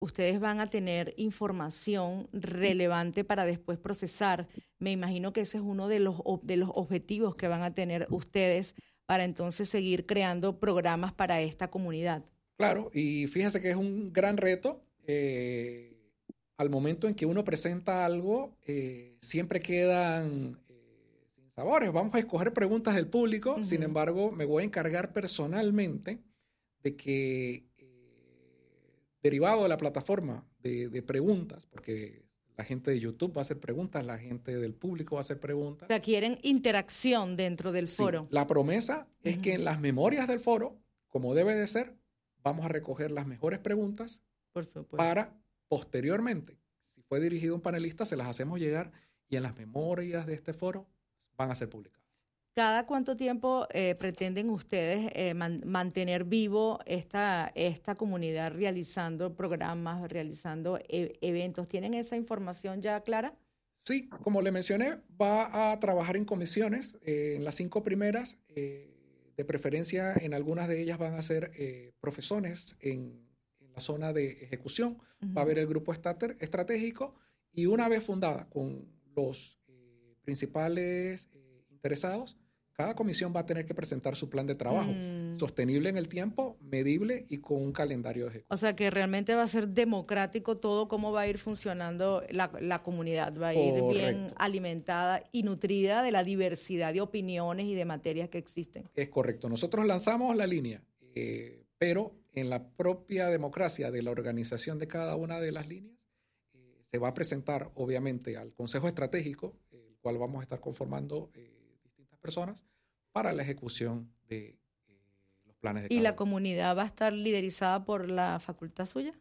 ustedes van a tener información relevante para después procesar. Me imagino que ese es uno de los objetivos que van a tener ustedes para entonces seguir creando programas para esta comunidad. Claro, y fíjese que es un gran reto. Al momento en que uno presenta algo, siempre quedan sin sabores. Vamos a escoger preguntas del público. Sin embargo, me voy a encargar personalmente de que, derivado de la plataforma de preguntas, porque la gente de YouTube va a hacer preguntas, la gente del público va a hacer preguntas. O sea, quieren interacción dentro del foro. La promesa es que en las memorias del foro, como debe de ser, vamos a recoger las mejores preguntas. Por supuesto. Para posteriormente, si fue dirigido a un panelista, se las hacemos llegar y en las memorias de este foro van a ser publicadas. ¿Cada cuánto tiempo pretenden ustedes mantener vivo esta comunidad realizando programas, realizando eventos? ¿Tienen esa información ya clara? Sí, como le mencioné, va a trabajar en comisiones. En las 5 primeras, de preferencia, en algunas de ellas van a ser profesores en la zona de ejecución. Va a haber el grupo estratégico y una vez fundada con los principales interesados, cada comisión va a tener que presentar su plan de trabajo, sostenible en el tiempo, medible y con un calendario de ejecución. O sea que realmente va a ser democrático todo cómo va a ir funcionando la comunidad, va a ir bien alimentada y nutrida de la diversidad de opiniones y de materias que existen. Es correcto. Nosotros lanzamos la línea, pero en la propia democracia de la organización de cada una de las líneas, se va a presentar obviamente al Consejo Estratégico, el cual vamos a estar conformando distintas personas para la ejecución de los planes de cada ¿Y la uno. comunidad va a estar liderizada por la facultad suya?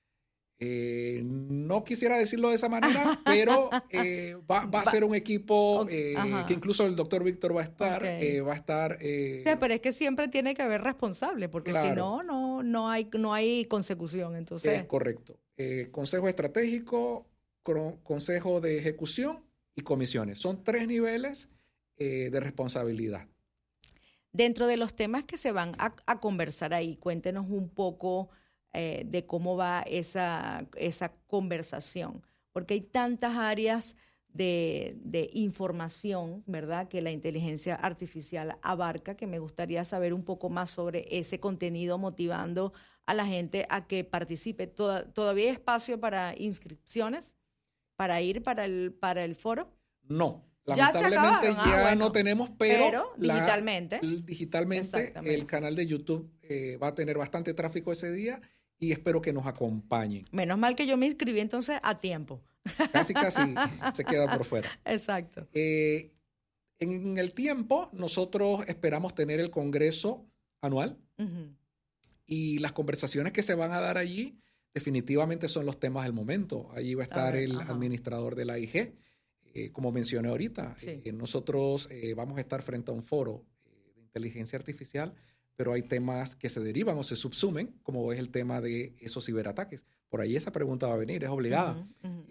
No quisiera decirlo de esa manera, pero va a ser un equipo que incluso el doctor Víctor va a estar. Va a estar sí, pero es que siempre tiene que haber responsable, porque claro, si no hay consecución. Entonces. Es correcto. Consejo estratégico, consejo de ejecución y comisiones. Son 3 niveles de responsabilidad. Dentro de los temas que se van a conversar ahí, cuéntenos un poco de cómo va esa conversación, porque hay tantas áreas de información, ¿verdad?, que la inteligencia artificial abarca, que me gustaría saber un poco más sobre ese contenido, motivando a la gente a que participe. ¿Todavía hay espacio para inscripciones para ir para el foro? No. Lamentablemente ya no tenemos, pero digitalmente. Digitalmente el canal de YouTube va a tener bastante tráfico ese día y espero que nos acompañen. Menos mal que yo me inscribí entonces a tiempo. Casi se queda por fuera. Exacto. En el tiempo nosotros esperamos tener el congreso anual y las conversaciones que se van a dar allí definitivamente son los temas del momento. Allí va a estar el administrador de la AIG. Como mencioné ahorita, nosotros vamos a estar frente a un foro de inteligencia artificial, pero hay temas que se derivan o se subsumen, como es el tema de esos ciberataques. Por ahí esa pregunta va a venir, es obligada.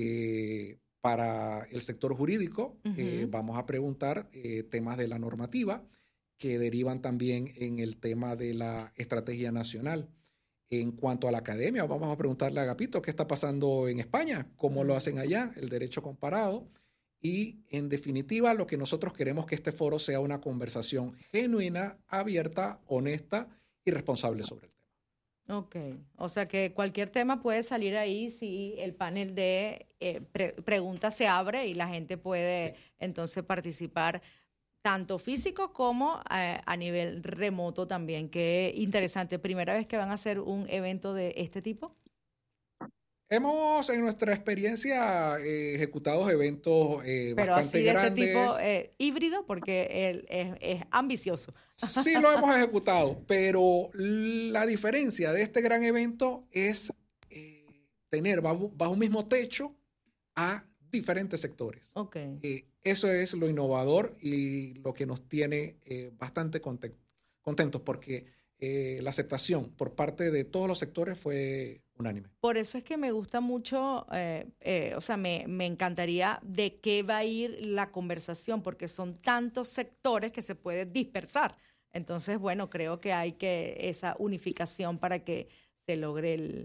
Para el sector jurídico, vamos a preguntar temas de la normativa que derivan también en el tema de la estrategia nacional. En cuanto a la academia, vamos a preguntarle a Agapito qué está pasando en España, cómo lo hacen allá, el derecho comparado. Y, en definitiva, lo que nosotros queremos que este foro sea una conversación genuina, abierta, honesta y responsable sobre el tema. Ok. O sea que cualquier tema puede salir ahí si el panel de preguntas se abre y la gente puede entonces participar tanto físico como a nivel remoto también. Qué interesante. ¿Primera vez que van a hacer un evento de este tipo? Hemos, en nuestra experiencia, ejecutado eventos pero bastante así grandes. Pero así de ese tipo híbrido, porque es ambicioso. Sí lo hemos ejecutado, pero la diferencia de este gran evento es tener bajo un mismo techo a diferentes sectores. Okay. Eso es lo innovador y lo que nos tiene bastante contentos, porque la aceptación por parte de todos los sectores fue unánime. Por eso es que me gusta mucho, o sea, me encantaría de qué va a ir la conversación, porque son tantos sectores que se puede dispersar. Entonces, bueno, creo que hay esa unificación para que se logre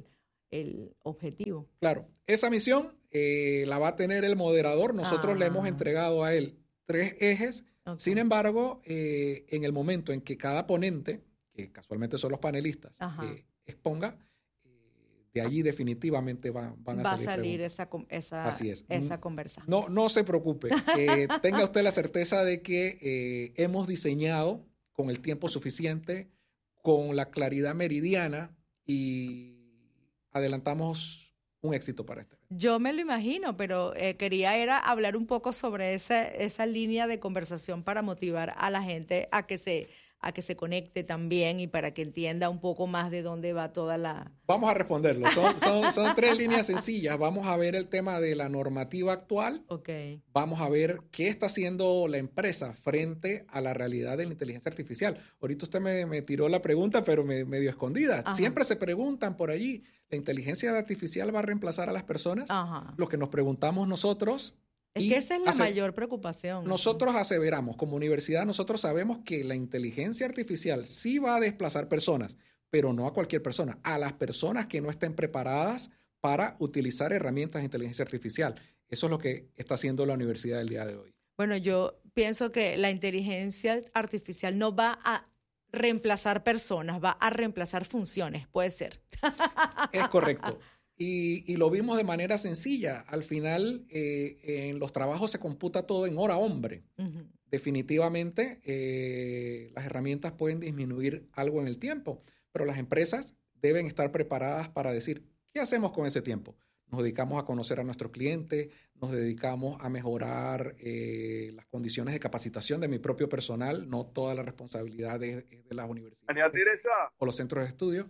el objetivo. Claro, esa misión la va a tener el moderador. Nosotros le hemos entregado a él 3 ejes. Okay. Sin embargo, en el momento en que cada ponente, que casualmente son los panelistas, exponga, de allí definitivamente van a salir esa conversa. No se preocupe. Tenga usted la certeza de que hemos diseñado con el tiempo suficiente, con la claridad meridiana, y adelantamos un éxito para este. Yo me lo imagino, pero quería hablar un poco sobre esa línea de conversación para motivar a la gente a que se conecte también y para que entienda un poco más de dónde va toda la... Vamos a responderlo. Son 3 líneas sencillas. Vamos a ver el tema de la normativa actual. Okay. Vamos a ver qué está haciendo la empresa frente a la realidad de la inteligencia artificial. Ahorita usted me tiró la pregunta, pero medio escondida. Ajá. Siempre se preguntan por allí, ¿la inteligencia artificial va a reemplazar a las personas? Ajá. Lo que nos preguntamos nosotros... Es que esa es la mayor preocupación. Nosotros aseveramos, como universidad, nosotros sabemos que la inteligencia artificial sí va a desplazar personas, pero no a cualquier persona, a las personas que no estén preparadas para utilizar herramientas de inteligencia artificial. Eso es lo que está haciendo la universidad el día de hoy. Bueno, yo pienso que la inteligencia artificial no va a reemplazar personas, va a reemplazar funciones, puede ser. Es correcto. Y lo vimos de manera sencilla. Al final, en los trabajos se computa todo en hora hombre. Uh-huh. Definitivamente, las herramientas pueden disminuir algo en el tiempo, pero las empresas deben estar preparadas para decir, ¿qué hacemos con ese tiempo? Nos dedicamos a conocer a nuestros clientes, nos dedicamos a mejorar las condiciones de capacitación de mi propio personal, no toda la responsabilidad de las universidades o los centros de estudio.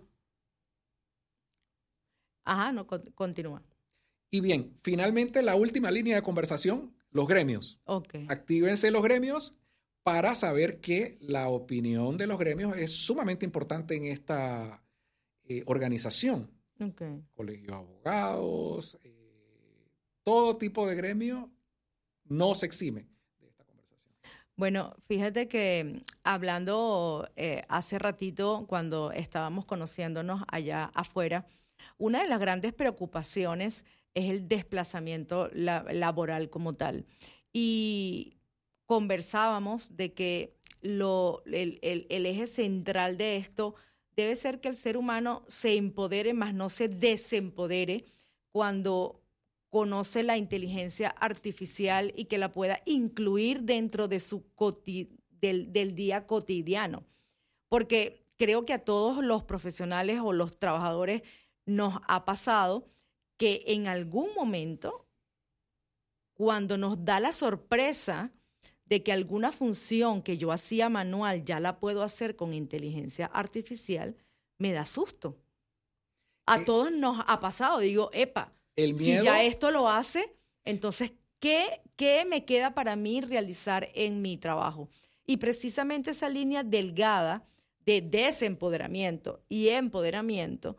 Ajá, no, continúa. Y bien, finalmente la última línea de conversación, los gremios. Okay. Actívense los gremios para saber que la opinión de los gremios es sumamente importante en esta organización. Okay. Colegio de abogados, todo tipo de gremio no se exime de esta conversación. Bueno, fíjate que hablando hace ratito cuando estábamos conociéndonos allá afuera, una de las grandes preocupaciones es el desplazamiento laboral como tal. Y conversábamos de que el eje central de esto debe ser que el ser humano se empodere, más no se desempodere cuando conoce la inteligencia artificial y que la pueda incluir dentro de su del día cotidiano. Porque creo que a todos los profesionales o los trabajadores nos ha pasado que en algún momento, cuando nos da la sorpresa de que alguna función que yo hacía manual ya la puedo hacer con inteligencia artificial, me da susto. A todos nos ha pasado. Digo, epa, el miedo, si ya esto lo hace, entonces, ¿qué me queda para mí realizar en mi trabajo? Y precisamente esa línea delgada de desempoderamiento y empoderamiento,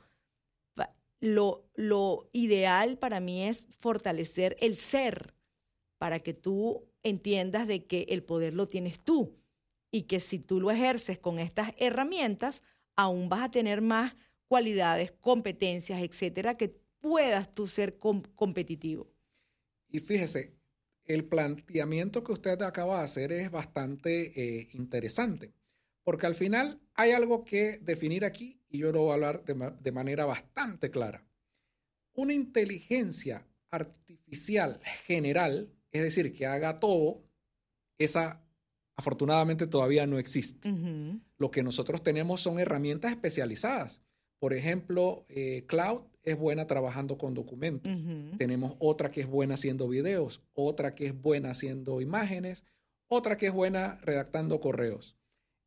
lo ideal para mí es fortalecer el ser para que tú entiendas de que el poder lo tienes tú y que si tú lo ejerces con estas herramientas, aún vas a tener más cualidades, competencias, etcétera, que puedas tú ser competitivo. Y fíjese, el planteamiento que usted acaba de hacer es bastante interesante, porque al final hay algo que definir aquí y yo lo voy a hablar de manera bastante clara. Una inteligencia artificial general, es decir, que haga todo, esa afortunadamente todavía no existe. Uh-huh. Lo que nosotros tenemos son herramientas especializadas. Por ejemplo, Cloud es buena trabajando con documentos. Uh-huh. Tenemos otra que es buena haciendo videos, otra que es buena haciendo imágenes, otra que es buena redactando correos.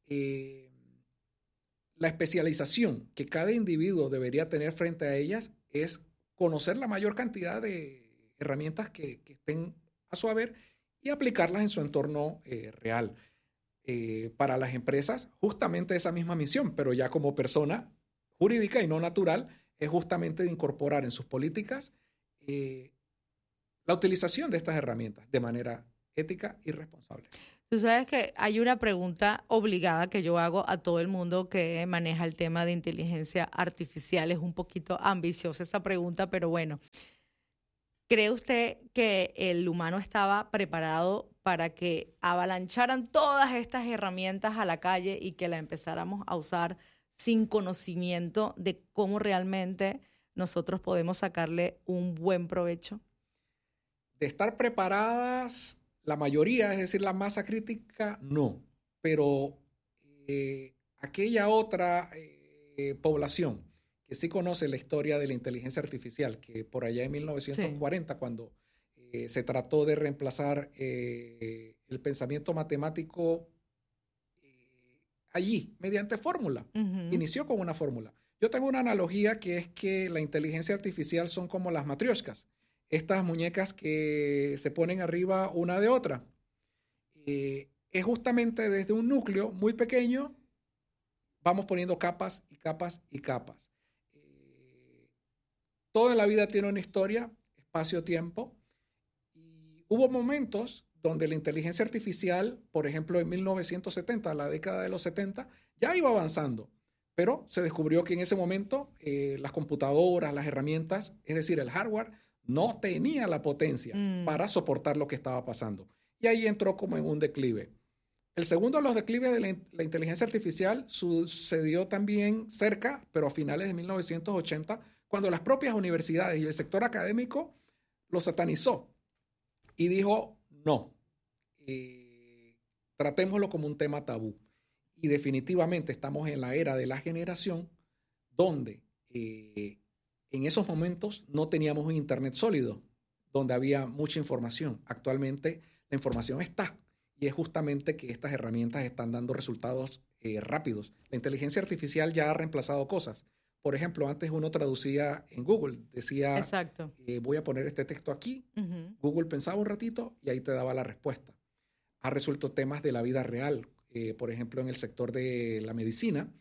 La especialización que cada individuo debería tener frente a ellas es conocer la mayor cantidad de herramientas que estén a su haber y aplicarlas en su entorno real. Para las empresas, justamente esa misma misión, pero ya como persona jurídica y no natural, es justamente de incorporar en sus políticas la utilización de estas herramientas de manera ética y responsable. Tú sabes que hay una pregunta obligada que yo hago a todo el mundo que maneja el tema de inteligencia artificial. Es un poquito ambiciosa esa pregunta, pero bueno. ¿Cree usted que el humano estaba preparado para que avalancharan todas estas herramientas a la calle y que la empezáramos a usar sin conocimiento de cómo realmente nosotros podemos sacarle un buen provecho? De estar preparadas, la mayoría, es decir, la masa crítica, no. Pero aquella otra población que sí conoce la historia de la inteligencia artificial, que por allá en 1940, sí, cuando se trató de reemplazar el pensamiento matemático allí, mediante fórmula. Inició con una fórmula. Yo tengo una analogía que es que la inteligencia artificial son como las matrioshkas, estas muñecas que se ponen arriba una de otra. Es justamente desde un núcleo muy pequeño, vamos poniendo capas y capas y capas. Todo en la vida tiene una historia, espacio-tiempo, y hubo momentos donde la inteligencia artificial, por ejemplo, en 1970, la década de los 70, ya iba avanzando, pero se descubrió que en ese momento las computadoras, las herramientas, es decir, el hardware, no tenía la potencia para soportar lo que estaba pasando. Y ahí entró como en un declive. El segundo de los declives de la inteligencia artificial sucedió también cerca, pero a finales de 1980, cuando las propias universidades y el sector académico lo satanizó y dijo, no, tratémoslo como un tema tabú. Y definitivamente estamos en la era de la generación donde en esos momentos no teníamos un internet sólido, donde había mucha información. Actualmente la información está y es justamente que estas herramientas están dando resultados rápidos. La inteligencia artificial ya ha reemplazado cosas. Por ejemplo, antes uno traducía en Google, decía, voy a poner este texto aquí. Google pensaba un ratito y ahí te daba la respuesta. Ha resuelto temas de la vida real, por ejemplo, en el sector de la medicina.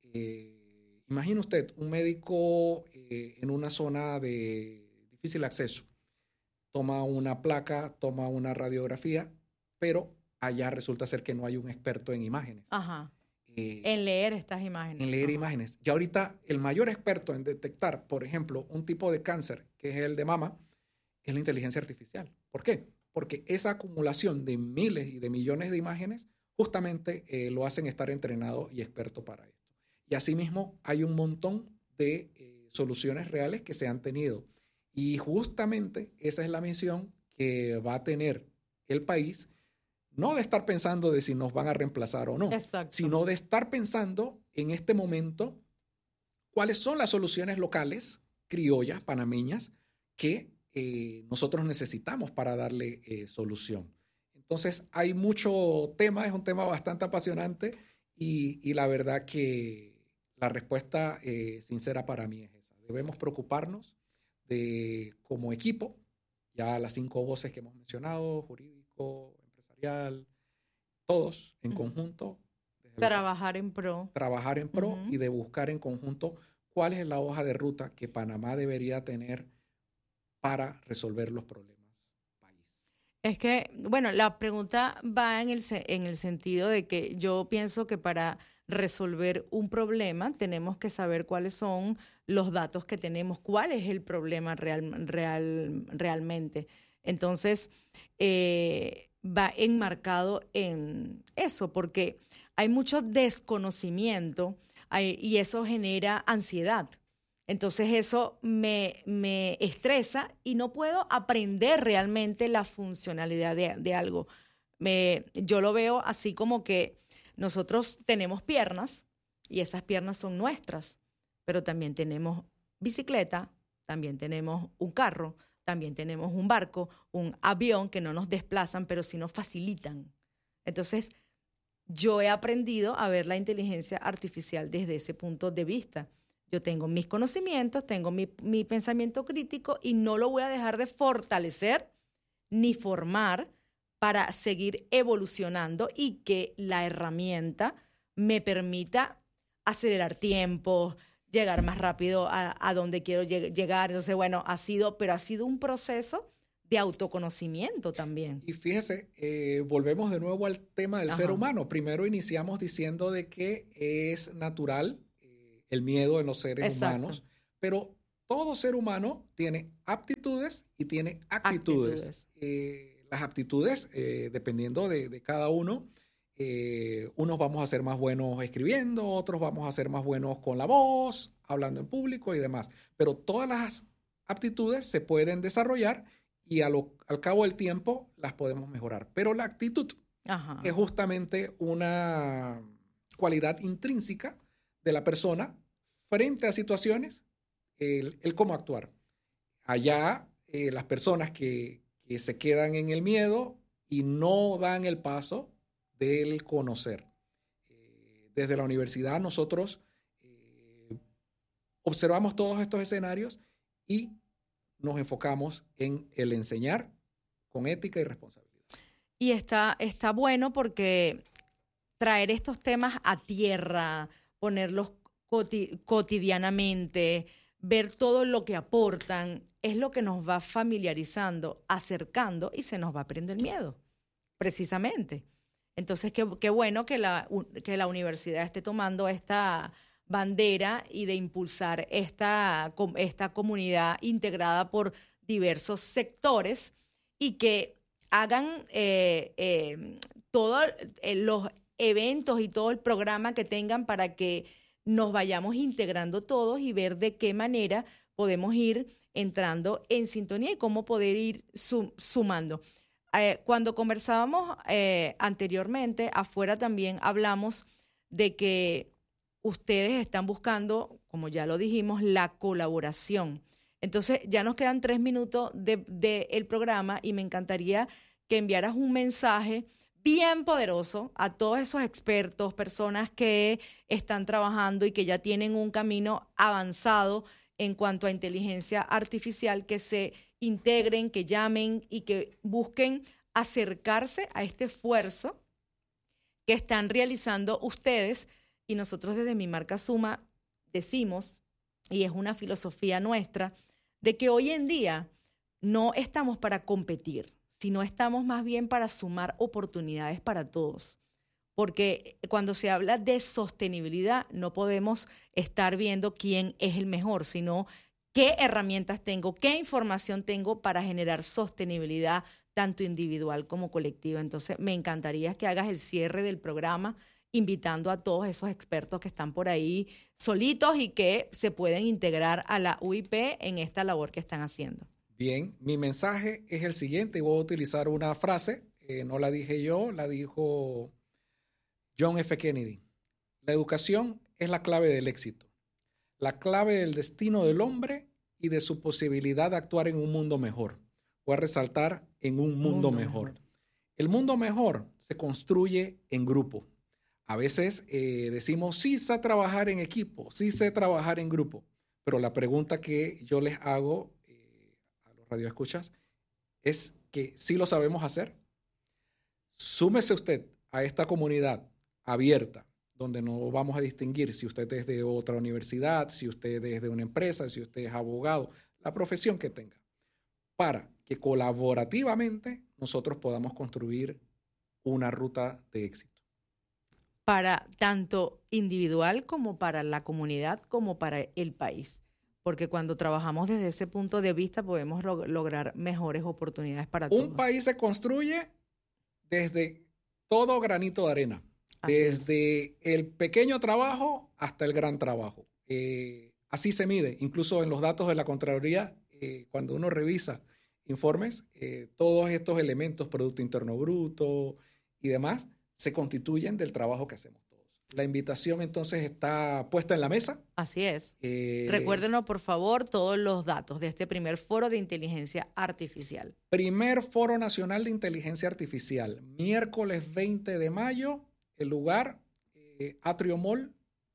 Imagina usted un médico en una zona de difícil acceso. Toma una placa, toma una radiografía, pero allá resulta ser que no hay un experto en imágenes. Ajá. En leer estas imágenes. En leer imágenes. Ya ahorita el mayor experto en detectar, por ejemplo, un tipo de cáncer, que es el de mama, es la inteligencia artificial. ¿Por qué? Porque esa acumulación de miles y de millones de imágenes justamente lo hacen estar entrenado y experto para esto. Y asimismo hay un montón de soluciones reales que se han tenido. Y justamente esa es la misión que va a tener el país, no de estar pensando de si nos van a reemplazar o no, sino de estar pensando en este momento cuáles son las soluciones locales, criollas, panameñas, que nosotros necesitamos para darle solución. Entonces hay mucho tema, es un tema bastante apasionante y la verdad que la respuesta sincera para mí es esa. Debemos preocuparnos de como equipo, ya las 5 voces que hemos mencionado, jurídico, empresarial, todos en conjunto. Trabajar en pro. Trabajar en pro y de buscar en conjunto cuál es la hoja de ruta que Panamá debería tener para resolver los problemas país. Es que, bueno, la pregunta va en el sentido de que yo pienso que para resolver un problema tenemos que saber cuáles son los datos que tenemos, cuál es el problema realmente. Entonces, va enmarcado en eso, porque hay mucho desconocimiento y eso genera ansiedad. Entonces eso me estresa y no puedo aprender realmente la funcionalidad de algo. Yo lo veo así como que nosotros tenemos piernas y esas piernas son nuestras, pero también tenemos bicicleta, también tenemos un carro, también tenemos un barco, un avión que no nos desplazan, pero sí nos facilitan. Entonces, yo he aprendido a ver la inteligencia artificial desde ese punto de vista. Yo tengo mis conocimientos, tengo mi pensamiento crítico y no lo voy a dejar de fortalecer ni formar para seguir evolucionando y que la herramienta me permita acelerar tiempos, llegar más rápido a donde quiero llegar. Entonces, bueno, ha sido un proceso de autoconocimiento también. Y fíjese, volvemos de nuevo al tema del Ajá. ser humano. Primero iniciamos diciendo de que es natural el miedo en los seres Exacto. humanos, pero todo ser humano tiene aptitudes y tiene actitudes. Las aptitudes, dependiendo de cada uno, unos vamos a ser más buenos escribiendo, otros vamos a ser más buenos con la voz, hablando en público y demás. Pero todas las aptitudes se pueden desarrollar y al cabo del tiempo las podemos mejorar. Pero la actitud Ajá. es justamente una cualidad intrínseca de la persona frente a situaciones, el cómo actuar. Allá, las personas que se quedan en el miedo y no dan el paso del conocer. Desde la universidad nosotros observamos todos estos escenarios y nos enfocamos en el enseñar con ética y responsabilidad. Y está bueno porque traer estos temas a tierra, ponerlos cotidianamente, ver todo lo que aportan, es lo que nos va familiarizando, acercando y se nos va perdiendo el miedo, precisamente. Entonces, qué bueno que la universidad esté tomando esta bandera y de impulsar esta comunidad integrada por diversos sectores y que hagan todos los eventos y todo el programa que tengan para que nos vayamos integrando todos y ver de qué manera podemos ir entrando en sintonía y cómo poder ir sumando. Cuando conversábamos anteriormente, afuera también hablamos de que ustedes están buscando, como ya lo dijimos, la colaboración. Entonces, ya nos quedan 3 minutos del programa y me encantaría que enviaras un mensaje bien poderoso a todos esos expertos, personas que están trabajando y que ya tienen un camino avanzado en cuanto a inteligencia artificial, que se integren, que llamen y que busquen acercarse a este esfuerzo que están realizando ustedes. Y nosotros desde Mi Marca Suma decimos, y es una filosofía nuestra, de que hoy en día no estamos para competir, sino estamos más bien para sumar oportunidades para todos. Porque cuando se habla de sostenibilidad, no podemos estar viendo quién es el mejor, sino qué herramientas tengo, qué información tengo para generar sostenibilidad tanto individual como colectiva. Entonces, me encantaría que hagas el cierre del programa invitando a todos esos expertos que están por ahí solitos y que se pueden integrar a la UIP en esta labor que están haciendo. Bien, mi mensaje es el siguiente y voy a utilizar una frase, no la dije yo, la dijo John F. Kennedy. La educación es la clave del éxito, la clave del destino del hombre y de su posibilidad de actuar en un mundo mejor. Voy a resaltar en un mundo mejor. El mundo mejor se construye en grupo. A veces decimos, sí sé trabajar en equipo, sí sé trabajar en grupo, pero la pregunta que yo les hago a los radioescuchas es que sí lo sabemos hacer. Súmese usted a esta comunidad abierta, donde no vamos a distinguir si usted es de otra universidad, si usted es de una empresa, si usted es abogado, la profesión que tenga, para que colaborativamente nosotros podamos construir una ruta de éxito. Para tanto individual como para la comunidad, como para el país. Porque cuando trabajamos desde ese punto de vista podemos lograr mejores oportunidades para todos. Un país se construye desde todo granito de arena, desde el pequeño trabajo hasta el gran trabajo. Así se mide, incluso en los datos de la Contraloría, cuando uno revisa informes, todos estos elementos, Producto Interno Bruto y demás, se constituyen del trabajo que hacemos todos. La invitación entonces está puesta en la mesa. Así es. Recuérdenos, por favor, todos los datos de este primer foro de inteligencia artificial. Primer Foro Nacional de Inteligencia Artificial, miércoles 20 de mayo, el lugar, Atrio Mall,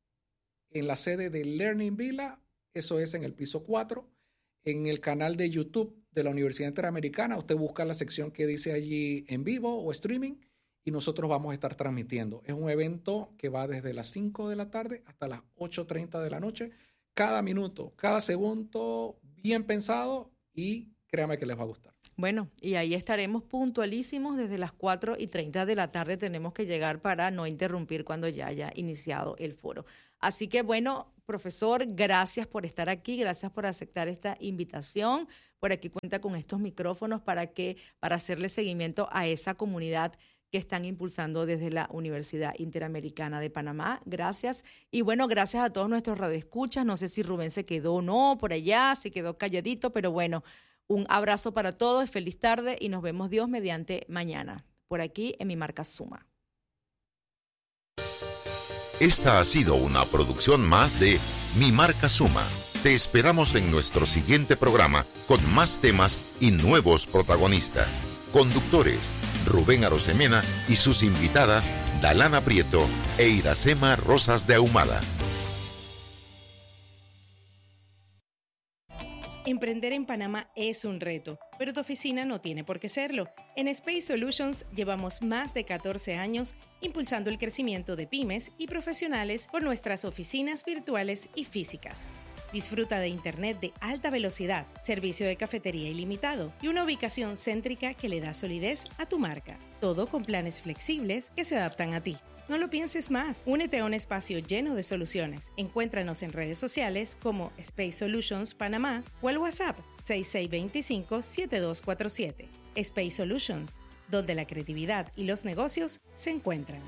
en la sede de Learning Villa, eso es en el piso 4, en el canal de YouTube de la Universidad Interamericana. Usted busca la sección que dice allí en vivo o streaming, y nosotros vamos a estar transmitiendo. Es un evento que va desde las 5 de la tarde hasta las 8:30 de la noche. Cada minuto, cada segundo bien pensado y créame que les va a gustar. Bueno, y ahí estaremos puntualísimos desde las 4:30 de la tarde. Tenemos que llegar para no interrumpir cuando ya haya iniciado el foro. Así que bueno, profesor, gracias por estar aquí, gracias por aceptar esta invitación. Por aquí cuenta con estos micrófonos para hacerle seguimiento a esa comunidad que están impulsando desde la Universidad Interamericana de Panamá. Gracias. Y bueno, gracias a todos nuestros radioescuchas. No sé si Rubén se quedó o no por allá, se quedó calladito, pero bueno, un abrazo para todos, feliz tarde y nos vemos Dios mediante mañana, por aquí en Mi Marca Suma. Esta ha sido una producción más de Mi Marca Suma. Te esperamos en nuestro siguiente programa con más temas y nuevos protagonistas. Conductores, Rubén Arosemena y sus invitadas, Dalana Prieto e Iracema Rosas de Ahumada. Emprender en Panamá es un reto, pero tu oficina no tiene por qué serlo. En Space Solutions llevamos más de 14 años impulsando el crecimiento de pymes y profesionales por nuestras oficinas virtuales y físicas. Disfruta de internet de alta velocidad, servicio de cafetería ilimitado y una ubicación céntrica que le da solidez a tu marca. Todo con planes flexibles que se adaptan a ti. No lo pienses más. Únete a un espacio lleno de soluciones. Encuéntranos en redes sociales como Space Solutions Panamá o al WhatsApp 6625-7247. Space Solutions, donde la creatividad y los negocios se encuentran.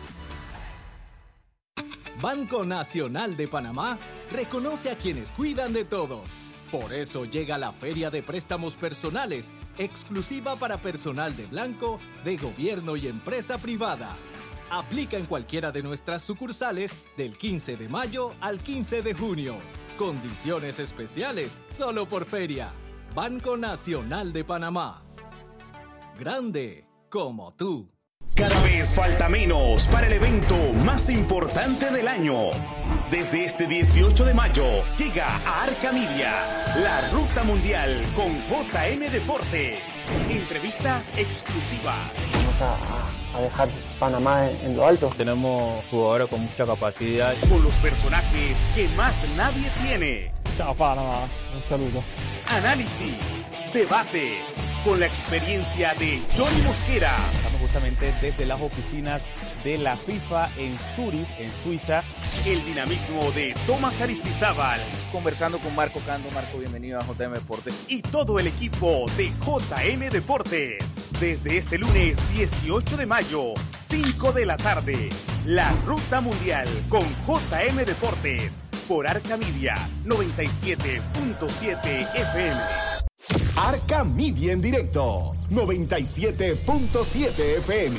Banco Nacional de Panamá reconoce a quienes cuidan de todos. Por eso llega la Feria de Préstamos Personales, exclusiva para personal de blanco, de gobierno y empresa privada. Aplica en cualquiera de nuestras sucursales del 15 de mayo al 15 de junio. Condiciones especiales solo por feria. Banco Nacional de Panamá. Grande como tú. Cada vez falta menos para el evento más importante del año. Desde este 18 de mayo llega a Arca Media, la Ruta Mundial con JM Deportes. Entrevistas exclusivas. Vamos a dejar Panamá en lo alto. Tenemos jugadores con mucha capacidad. Con los personajes que más nadie tiene. Chao Panamá, un saludo. Análisis, debates, con la experiencia de Johnny Mosquera. Estamos justamente desde las oficinas de la FIFA en Zurich, en Suiza. El dinamismo de Tomás Aristizábal. Conversando con Marco Cando. Marco, bienvenido a JM Deportes. Y todo el equipo de JM Deportes. Desde este lunes 18 de mayo, 5 de la tarde. La Ruta Mundial con JM Deportes. Por Arca Media 97.7 FM. Arca Media en directo, 97.7 FM.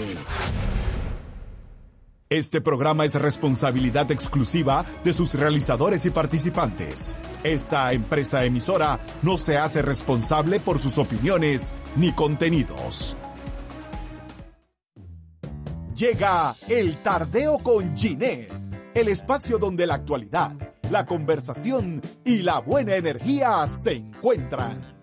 Este programa es responsabilidad exclusiva de sus realizadores y participantes. Esta empresa emisora no se hace responsable por sus opiniones ni contenidos. Llega El Tardeo con Ginette, el espacio donde la actualidad, la conversación y la buena energía se encuentran.